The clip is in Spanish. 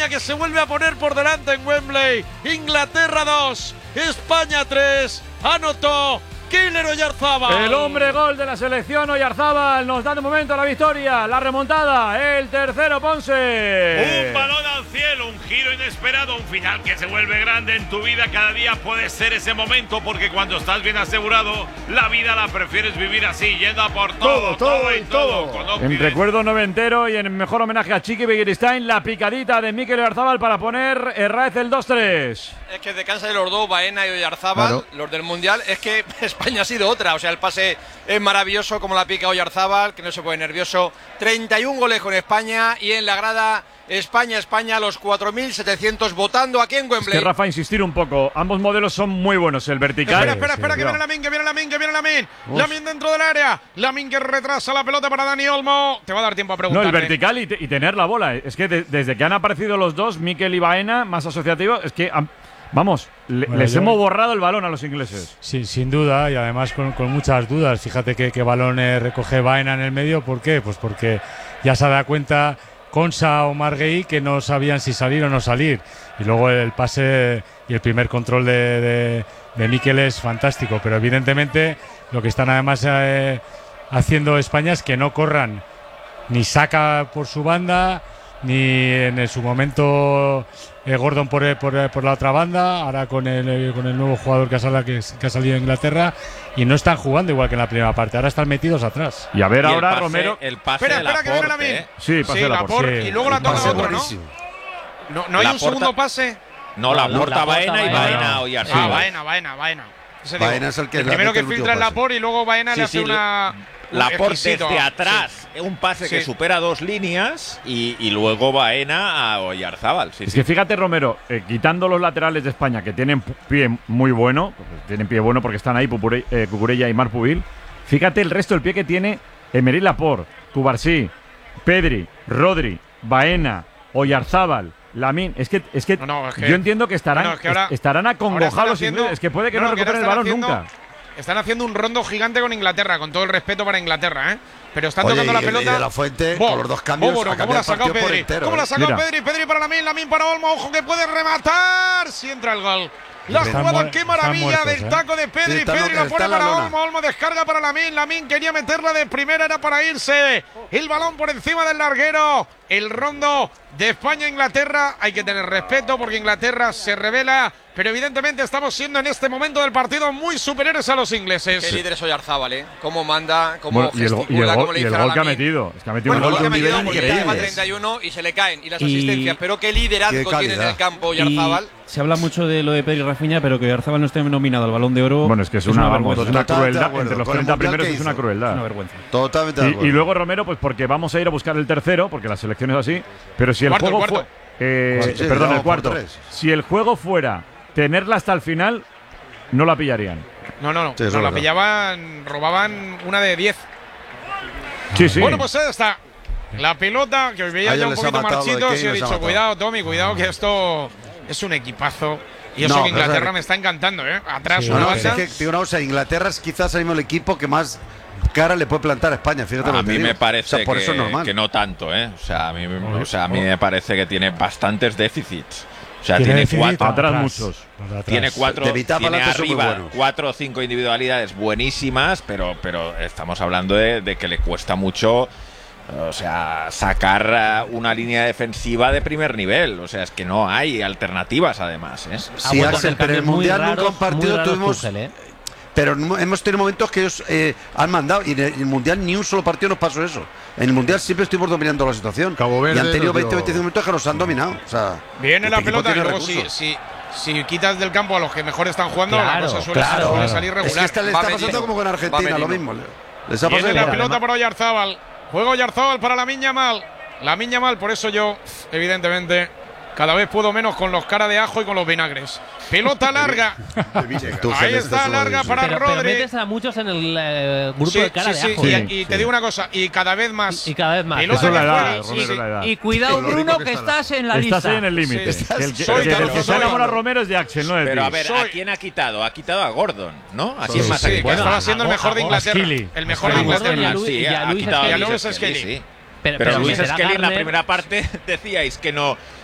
España que se vuelve a poner por delante en Wembley. Inglaterra 2, España 3. Anotó Keylor Oyarzábal. El hombre gol de la selección, Oyarzábal, nos da de momento la victoria, la remontada, el tercero Ponce. Un balón al cielo, un giro inesperado, un final que se vuelve grande en tu vida. Cada día puede ser ese momento, porque cuando estás bien asegurado, la vida la prefieres vivir así, yendo a por todo. En recuerdo noventero y en mejor homenaje a Chiqui Begiristain, la picadita de Mikel Oyarzábal para poner Herráez el 2-3. Es que descansa de los dos, Baena y Oyarzábal, claro. Los del Mundial. Es que España ha sido otra, o sea, el pase es maravilloso, como la pica Oyarzábal, que no se pone nervioso. 31 goles con España y en la grada España, los 4.700 votando aquí en Wembley. Es que, Rafa, insistir un poco, ambos modelos son muy buenos, el vertical. Espera, que viene Lamine. Lamine dentro del área. Lamine que retrasa la pelota para Dani Olmo. Te va a dar tiempo a preguntar. No, el vertical y tener la bola. Es que desde que han aparecido los dos, Mikel y Baena, más asociativos, es que vamos, les hemos borrado el balón a los ingleses. Sí, sin duda, y además con muchas dudas. Fíjate que balones recoge Baena en el medio. ¿Por qué? Pues porque ya se da cuenta Konsa o Marguerite que no sabían si salir o no salir. Y luego el pase y el primer control de Mikel es fantástico. Pero evidentemente lo que están además haciendo España es que no corran ni Saka por su banda, ni en su momento Gordon por la otra banda, ahora con el nuevo jugador que ha salido de Inglaterra, y no están jugando igual que en la primera parte, ahora están metidos atrás. Y a ver ahora Romero. El pase espera que viene Lamine. Sí, pase Laporte. Y luego la toca otro, ¿no? ¿No hay un segundo pase? No, Laporte a Baena y Baena a Oyarzábal. Baena. Baena es el que el primero que filtra el Laporte y luego Baena le hace una… Laporte desde atrás, un pase que supera 2 líneas y luego Baena a Oyarzábal. Es que fíjate, Romero, quitando los laterales de España, que tienen pie muy bueno, porque están ahí Cucurella y Marc Pubil. Fíjate el resto del pie que tiene Aymeric Laporte, Cubarsí, Pedri, Rodri, Baena, Oyarzábal, Lamine. Es que yo entiendo que estarán acongojados los ingleses. Es que puede que no recuperen el balón nunca. Están haciendo un rondo gigante con Inglaterra, con todo el respeto para Inglaterra, ¿eh? Pero están tocando la pelota. Y de la Fuente, con los dos cambios, ¿cómo la ha sacado Pedri? ¿Cómo la ha sacado Pedri? Pedri para Lamine para Olmo. Ojo que puede rematar. Si entra el gol. La jugada, qué maravilla del taco de Pedri. Pedri lo pone para Olmo. Olmo descarga para Lamine. Lamine quería meterla de primera, era para irse. El balón por encima del larguero. El rondo de España-Inglaterra. Hay que tener respeto porque Inglaterra se revela. Pero evidentemente estamos siendo en este momento del partido muy superiores a los ingleses. Qué líder es Oyarzábal, ¿eh? Cómo manda, cómo gesticula, cómo le dice y el gol que ha metido. Es que ha metido un gol de un nivel increíble. Lleva 31 y se le caen. Y las asistencias. Pero qué liderazgo tiene en el campo Oyarzábal. Se habla mucho de lo de Pedri y Rafinha, pero que Oyarzábal no esté nominado al Balón de Oro. Bueno, es que es una crueldad. Entre los 30 primeros es una crueldad. Es una vergüenza. Totalmente de acuerdo. Y luego, Romero, pues porque vamos a ir a buscar el tercero, porque la selección es así. Pero si el juego fue… el cuarto. Si el juego fuera tenerla hasta el final, no la pillarían. No, la pillaban, robaban una de 10. Sí. Bueno, pues ahí está. La pelota, que os veía ya un poquito marchitos, y he dicho, cuidado, Tommy, cuidado, que esto es un equipazo. Y eso que Inglaterra me está encantando, ¿eh? Atrás una banda. Inglaterra es quizás ahora mismo el equipo que más cara le puede plantar a España. Fíjate, a mí me parece por eso es normal. Que no tanto, ¿eh? A mí me parece que tiene bastantes déficits. O sea, tiene 4 atrás muchos. Tiene 4, tiene arriba 4 o 5 individualidades buenísimas, pero estamos hablando de que le cuesta mucho, o sea, sacar una línea defensiva de primer nivel. O sea, es que no hay alternativas, además, ¿eh? Sí, Axel, pero en el Mundial nunca un partido tuvimos… Pero hemos tenido momentos que ellos han mandado, y en el Mundial ni un solo partido nos pasó eso. En el Mundial siempre estuvimos dominando la situación. Cabo Verde, y han tenido 20-25 minutos que nos han dominado. O sea, viene la pelota y luego si quitas del campo a los que mejor están jugando, la cosa suele salir regular. Es que le está pasando como con Argentina, lo mismo. Viene la pelota para Oyarzábal. Juega Oyarzábal para Lamine Yamal. Lamine Yamal, por eso yo, evidentemente, cada vez puedo menos con los cara de ajo y con los vinagres. Pelota larga. Ahí está, larga para Rodri. Pero metes a muchos en el grupo de cara de ajo. Y te digo una cosa, y cada vez más. Y cada vez más. Eso es la edad, Romero, la edad. Y cuidado, Bruno, que estás en la lista. Estás ahí en el límite. El que se enamora Romero es de Axel, no es de ti. Pero a ver, ¿a quién ha quitado? Ha quitado a Gordon, ¿no? Así es más que estaba siendo el mejor de Inglaterra. El mejor de Inglaterra. Sí, ha quitado a Luis Skelly. Pero Luis Skelly en la primera parte decíais que no